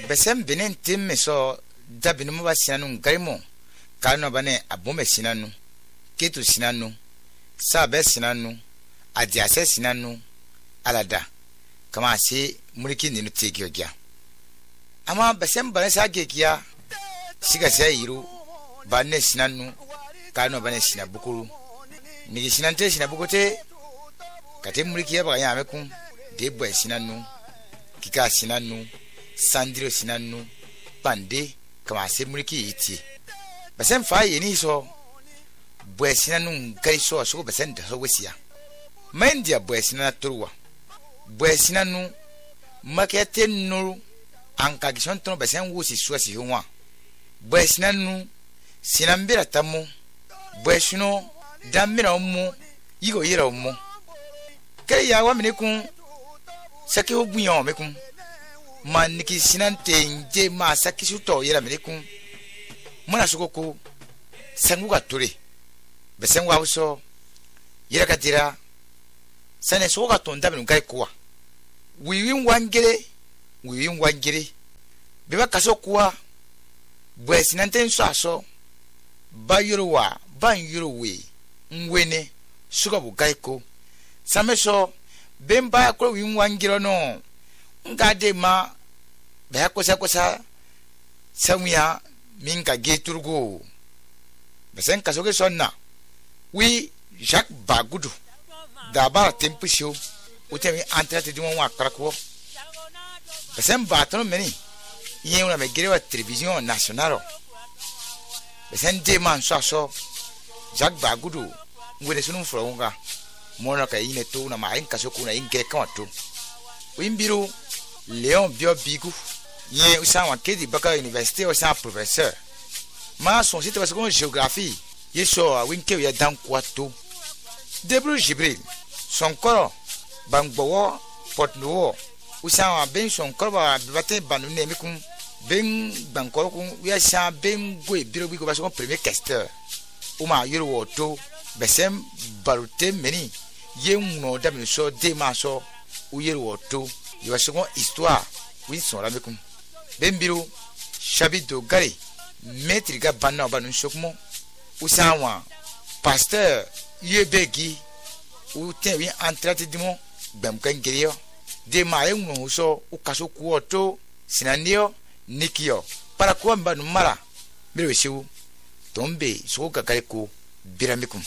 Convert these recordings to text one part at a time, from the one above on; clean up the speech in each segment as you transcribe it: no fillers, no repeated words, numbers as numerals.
Besem benen tim so da binu ba sinanu garimo kanu bane abome sinanu ketu sinanu sabe sinanu adiase sinanu alada kama se mulki ninu tegiogia ama besem bane sa gegia siga sai yiru bane sinanu kanu bane sinabukuru ni sinante sinabukote kate mulki ya ba ya mekun de boy sinanu kika sinanu sandiro sinanu pande kama se mulki iti basem fa yeni so boy sinanu gari so basem da so wesia mendia boy sinana turwa boy sinanu makete nuru anka gison tono basem wusi suasi huwa boy sinanu sinambira tamu boy sino damira mu yigo yira mu kay ya wa minikun saki obuyan mekun maniki sinante nje ma saki suto yira minikun muna sukoko sanguga tore besengwa uso yira katira sane soga tonda binu kai kuwa wiwin wangere beba kaso kuwa bwe sinante nso aso bayuruwa banyuruwe nwene suga bugaiko sameso bemba ko win wangiro no ngade ma ba kosa samuya minka geturgo besen kasoge sonna wi Jacques Bagudu dabar tempusho utemi entrate du wa krako besen batno meni yena me gerewa télévision nationale besen de man so Jacques Bagudu ngwe sunu fronga mona ka ine to na ma inka soku na inke kanto wimbiru Léon Biobigu ye usawa kedi baka université au sa professeur ma son site parce que géographie yeso a winke ya dan kwato Debru Jibril son koro bangbowo potno usawa ben son koro ba bate banu ne mikum ben bankoro kun ya sa ben gwe biro bi ko ba son premier questeur uma yoro woto besem barute meni ye no da mi so de ma so uyero woto yo second histoire oui son la mekum bembiro chapitre gari maître ga banna banu sokmo usawa pasteur yebegi u tewi entrate dimo bam kan geriyo de ma ye no so ukaso ku woto sinanio nikio para ko mbanu mara biro shiwu tombe so ka kare ko biramikum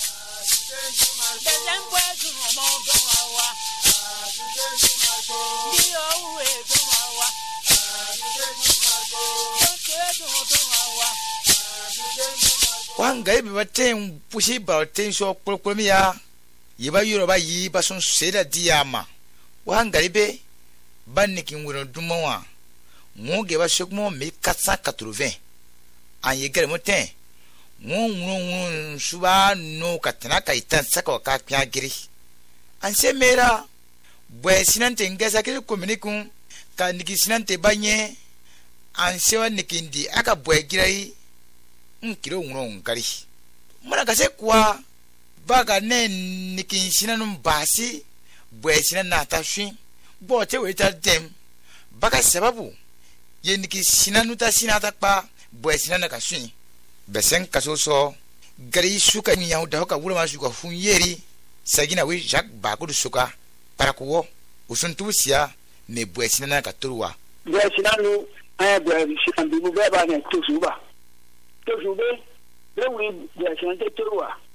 wanga ibe baten pushi baten so kolkolmiya yiba yuro ba yiba son seda diama wanga ibe bannikin wuro dumawa ngoge ba shokmo 1480 an yegere moten ngon suba no katana kaitan saka ka pyagiri an se mera bwe sinante ngasa kile kominikun ka niki sinante banye an sewa nikindi aka bwe girai nkiro ngron ngari mara kase kwa baga ne nikin sinanum basi bwe sinana tashi bote weta dem baga sababu ye niki sinanu ta sinata pa bwe sinana kashi besen kaso so gari suka ni yahuda hoka wura ma suka funyeri sagina we Jacques Bagudu suka para kuwo usuntusia ne bwe sinana ka turuwa bwe sinanu aya bwe sinanu bu beba ne tusuba be we bwe sinana turuwa